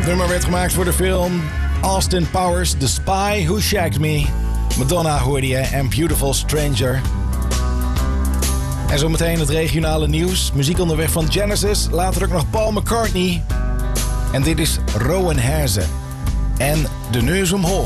nummer werd gemaakt voor de film Austin Powers, The Spy Who Shagged Me. Madonna hoorde je en Beautiful Stranger. En zometeen het regionale nieuws. Muziek onderweg van Genesis. Later ook nog Paul McCartney. En dit is Rowan Herzen. En De Neus Omhoog.